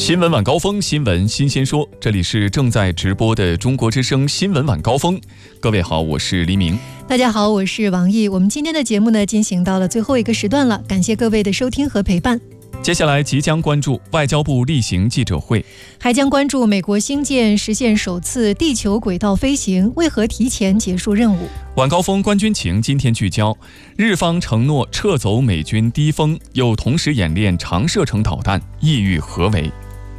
新闻晚高峰，新闻新鲜说，这里是正在直播的中国之声新闻晚高峰。各位好，我是黎明。 大家好，我是王毅。我们今天的节目呢，进行到了最后一个时段了，感谢各位的收听和陪伴。 接下来即将关注外交部例行记者会， 还将关注美国星舰实现首次地球轨道飞行，为何提前结束任务？ 晚高峰观军情今天聚焦，日方承诺撤走美军低风，又同时演练长射程导弹，意欲何为？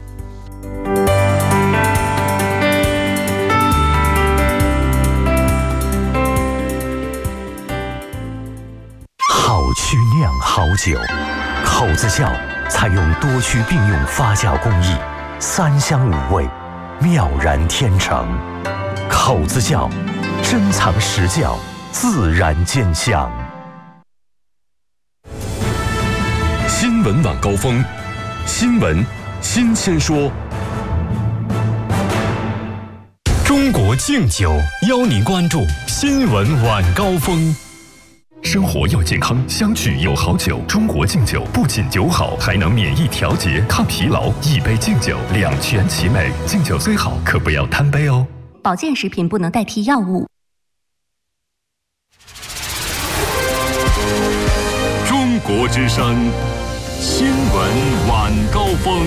好曲酿好酒，口子窖采用多区并用发酵工艺，3香5味，妙然天成。口子窖，珍藏实窖，自然见香。 新闻晚高峰，新闻新鲜说。中国敬酒邀您关注新闻晚高峰。生活要健康，相聚有好酒。中国敬酒不仅酒好，还能免疫调节、抗疲劳。一杯敬酒，两全其美。敬酒虽好，可不要贪杯哦。 保健食品不能代替药物。 中国之声，新闻晚高峰。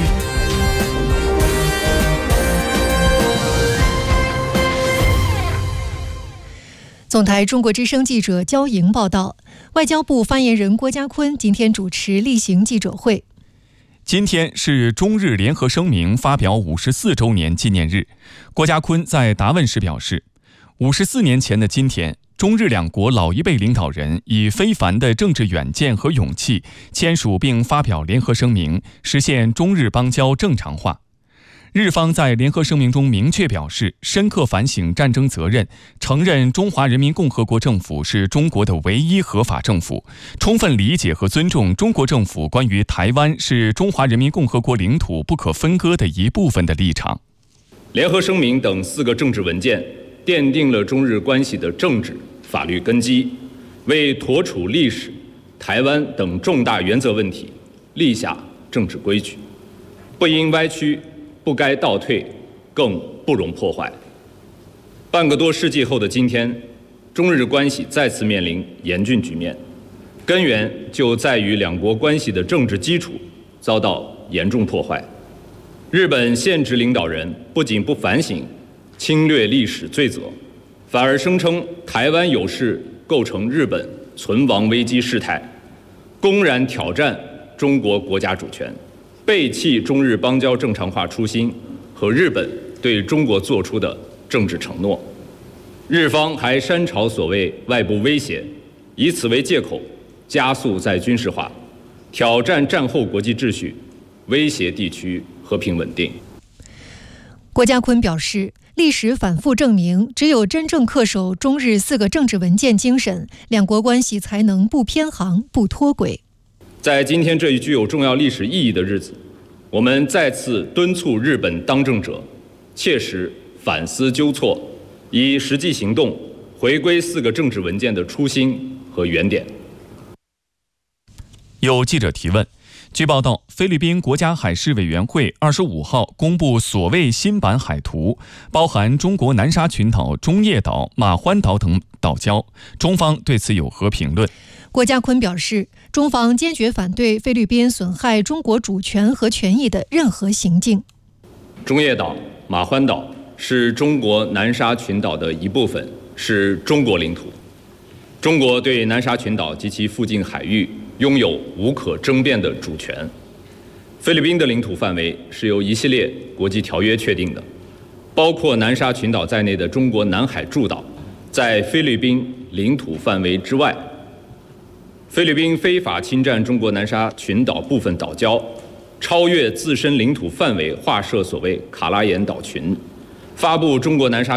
总台中国之声记者焦莹报道，外交部发言人郭家坤今天主持例行记者会。 今天是中日联合声明发表54周年纪念日。郭家坤在答问时表示，54年前的今天，中日两国老一辈领导人以非凡的政治远见和勇气，签署并发表联合声明，实现中日邦交正常化。日方在联合声明中明确表示，深刻反省战争责任，承认中华人民共和国政府是中国的唯一合法政府，充分理解和尊重中国政府关于台湾是中华人民共和国领土不可分割的一部分的立场。 联合声明等4个政治文件奠定了中日关系的政治法律根基，为妥处历史、台湾等重大原则问题立下政治规矩，不应歪曲，不该倒退，更不容破坏。半个多世纪后的今天，中日关系再次面临严峻局面，根源就在于两国关系的政治基础遭到严重破坏。日本现职领导人不仅不反省侵略历史罪责，反而声称台湾有事构成日本存亡危机事态，公然挑战中国国家主权，背弃中日邦交正常化初心和日本对中国做出的政治承诺。日方还煽炒所谓外部威胁，以此为借口加速再军事化，挑战战后国际秩序，威胁地区和平稳定。 郭家坤表示，历史反复证明，只有真正恪守中日4个政治文件精神，两国关系才能不偏航、不脱轨。 在今天这一具有重要历史意义的日子，我们再次敦促日本当政者切实反思纠错，以实际行动回归4个政治文件的初心和原点。 有记者提问，据报道，菲律宾国家海事委员会25号公布所谓新版海图，包含中国南沙群岛、中业岛、马欢岛等岛礁，中方对此有何评论？ 郭家坤表示，中方坚决反对菲律宾损害中国主权和权益的任何行径。 中业岛、马欢岛是中国南沙群岛的一部分，是中国领土。中国对南沙群岛及其附近海域拥有无可争辩的主权。菲律宾的领土范围是由一系列国际条约确定的，包括南沙群岛在内的中国南海诸岛在菲律宾领土范围之外。菲律宾非法侵占中国南沙群岛部分岛礁，超越自身领土范围，划设所谓卡拉岩岛群，发布中国南沙